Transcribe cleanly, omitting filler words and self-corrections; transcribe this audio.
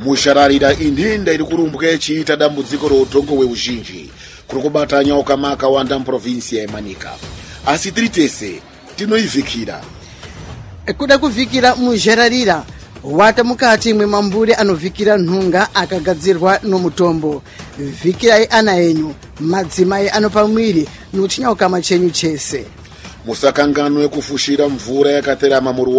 Mushararira inhenda iri kurumbwa ichiita dambudziko roudhongo hweuzhinji kuri kubata nyoka makawanda muprovinsi yeManika. Asi tiri tese tinoivhikira. Kuda kuvhikira muzhararira wata mukati mwemambure anovhikira nhunga akagadzirwa nomutombo. Vhikirai ana enyu, madzimai anopa mwiri nochinyauka machenyu chese. Musakanganwe kufushira mvura yakaterama muruwa